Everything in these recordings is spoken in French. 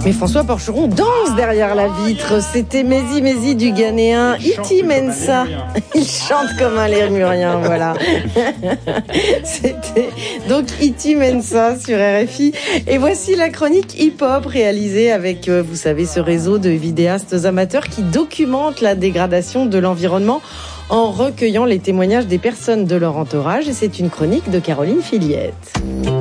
Mais François Porcheron danse derrière la vitre. C'était Mézi du Ghanéen Iti Mensa. Il chante comme un lémurien, voilà. C'était donc Iti Mensa sur RFI. Et voici la chronique hip-hop réalisée avec, vous savez, ce réseau de vidéastes amateurs qui documentent la dégradation de l'environnement en recueillant les témoignages des personnes de leur entourage. Et c'est une chronique de Caroline Filiette.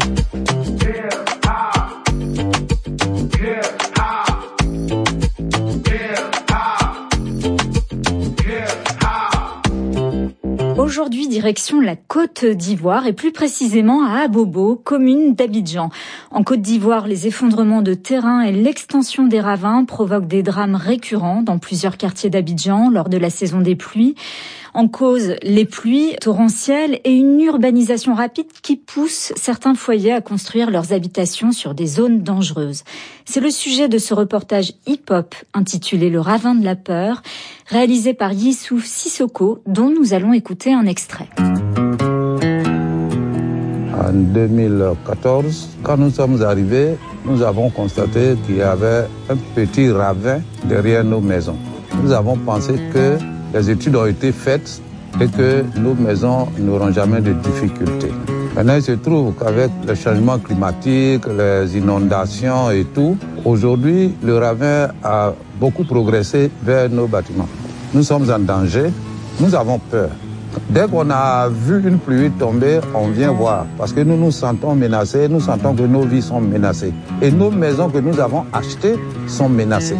Aujourd'hui, direction la Côte d'Ivoire et plus précisément à Abobo, commune d'Abidjan. En Côte d'Ivoire, les effondrements de terrain et l'extension des ravins provoquent des drames récurrents dans plusieurs quartiers d'Abidjan lors de la saison des pluies. En cause, les pluies torrentielles et une urbanisation rapide qui pousse certains foyers à construire leurs habitations sur des zones dangereuses. C'est le sujet de ce reportage hip-hop intitulé Le ravin de la peur, réalisé par Youssouf Sissoko, dont nous allons écouter un extrait. En 2014, quand nous sommes arrivés, nous avons constaté qu'il y avait un petit ravin derrière nos maisons. Nous avons pensé que les études ont été faites et que nos maisons n'auront jamais de difficultés. Maintenant, il se trouve qu'avec le changement climatique, les inondations et tout, aujourd'hui, le ravin a beaucoup progressé vers nos bâtiments. Nous sommes en danger, nous avons peur. Dès qu'on a vu une pluie tomber, on vient voir parce que nous nous sentons menacés, nous sentons que nos vies sont menacées. Et nos maisons que nous avons achetées sont menacées.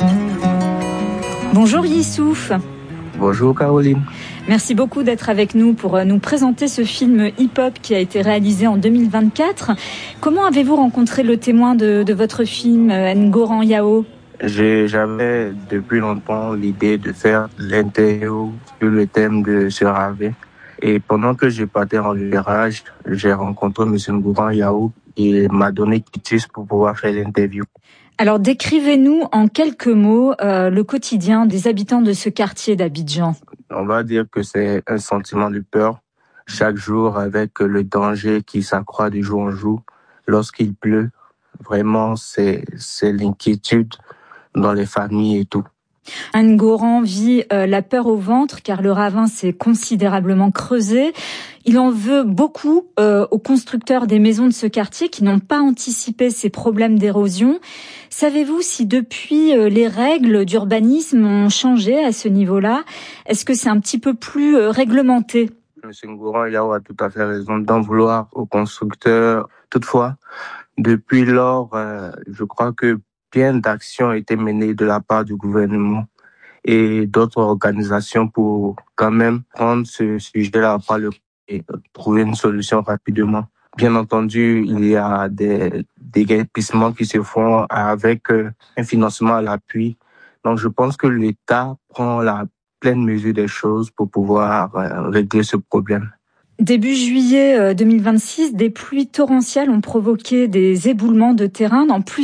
Bonjour Youssouf. Bonjour Caroline. Merci beaucoup d'être avec nous pour nous présenter ce film hip-hop qui a été réalisé en 2024. Comment avez-vous rencontré le témoin de votre film, Ngoran Yao ? J'avais depuis longtemps l'idée de faire l'interview sur le thème de ce ravin. Et pendant que je partais en virage, j'ai rencontré M. Ngoran Yao et m'a donné quitus pour pouvoir faire l'interview. Alors décrivez-nous en quelques mots le quotidien des habitants de ce quartier d'Abidjan. On va dire que c'est un sentiment de peur chaque jour avec le danger qui s'accroît de jour en jour. Lorsqu'il pleut, vraiment c'est l'inquiétude dans les familles et tout. Ngoran vit la peur au ventre car le ravin s'est considérablement creusé. Il en veut beaucoup aux constructeurs des maisons de ce quartier qui n'ont pas anticipé ces problèmes d'érosion. Savez-vous si depuis les règles d'urbanisme ont changé à ce niveau-là ? Est-ce que c'est un petit peu plus réglementé ? M. Ngoran Yao a tout à fait raison d'en vouloir aux constructeurs. Toutefois, depuis lors, je crois que bien d'actions ont été menées de la part du gouvernement et d'autres organisations pour quand même prendre ce sujet-là par le et trouver une solution rapidement. Bien entendu, il y a des déguerpissements qui se font avec un financement à l'appui. Donc, je pense que l'État prend la pleine mesure des choses pour pouvoir régler ce problème. Début juillet 2026, des pluies torrentielles ont provoqué des éboulements de terrain dans plusieurs